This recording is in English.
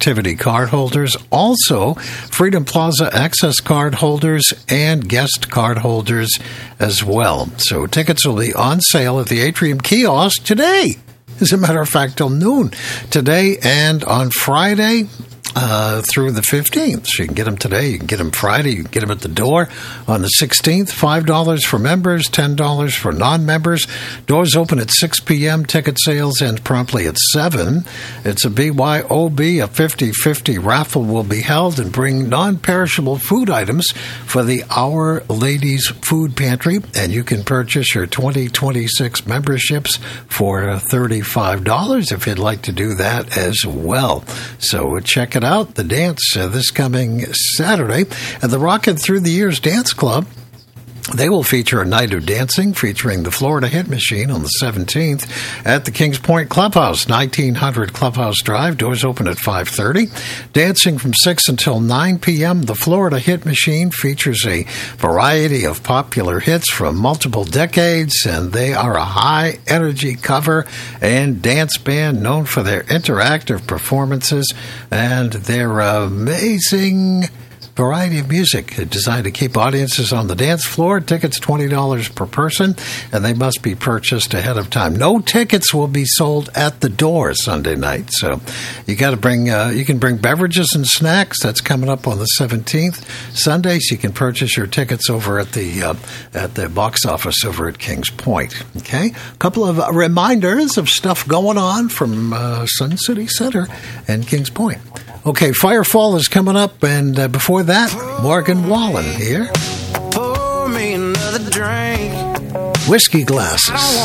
activity card holders, also Freedom Plaza Access card holders and guest card holders as well. So tickets will be on sale at the Atrium Kiosk today. As a matter of fact, till noon today and on Friday through the 15th. So you can get them today, you can get them Friday, you can get them at the door on the 16th. $5 for members, $10 for non-members. Doors open at 6 p.m. Ticket sales end promptly at 7. It's a BYOB, a 50-50 raffle will be held, and bring non-perishable food items for the Our Ladies Food Pantry. And you can purchase your 2026 memberships for $35 if you'd like to do that as well. So check it out, the dance this coming Saturday at the Rockin' Through the Years Dance Club. They will feature a night of dancing featuring the Florida Hit Machine on the 17th at the Kings Point Clubhouse, 1900 Clubhouse Drive. Doors open at 5:30. Dancing from 6 until 9 p.m. The Florida Hit Machine features a variety of popular hits from multiple decades, and they are a high-energy cover and dance band known for their interactive performances and their amazing variety of music designed to keep audiences on the dance floor. Tickets $20 per person, and they must be purchased ahead of time. No tickets will be sold at the door Sunday night, so you got to bring. You can bring beverages and snacks. That's coming up on the 17th. Sundays, you can purchase your tickets over at the box office over at Kings Point. Okay, a couple of reminders of stuff going on from Sun City Center and Kings Point. Okay, Firefall is coming up, and before that, Morgan Wallen here. Pour me another drink. Whiskey Glasses.